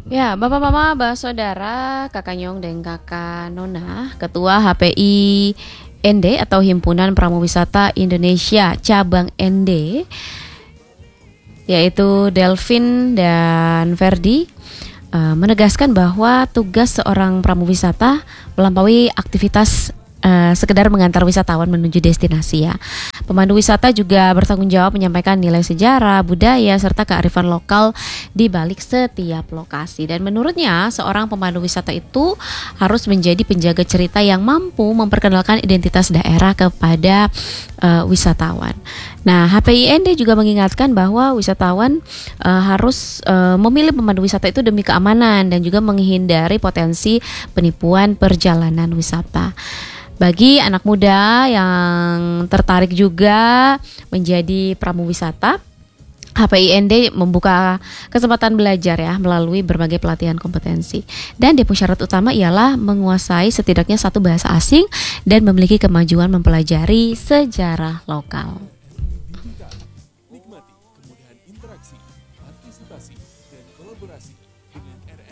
Ya, Bapak Mama, Mbak Saudara, Kakak Nyong dan Kakak Nona, Ketua HPI ND atau Himpunan Pramuwisata Indonesia Cabang ND, yaitu Delvin dan Verdi, menegaskan bahwa tugas seorang pramuwisata melampaui aktivitas sekedar mengantar wisatawan menuju destinasi ya. Pemandu wisata juga bertanggung jawab menyampaikan nilai sejarah, budaya, serta kearifan lokal di balik setiap lokasi. Dan menurutnya, seorang pemandu wisata itu harus menjadi penjaga cerita yang mampu memperkenalkan identitas daerah kepada wisatawan. Nah, HPIND juga mengingatkan bahwa wisatawan harus memilih pemandu wisata itu demi keamanan dan juga menghindari potensi penipuan perjalanan wisata. Bagi anak muda yang tertarik juga menjadi pramuwisata, HPIND membuka kesempatan belajar ya melalui berbagai pelatihan kompetensi. Dan depo syarat utama ialah menguasai setidaknya satu bahasa asing dan memiliki kemajuan mempelajari sejarah lokal. Nikmati kemudahan interaksi, partisipasi, dan kolaborasi dengan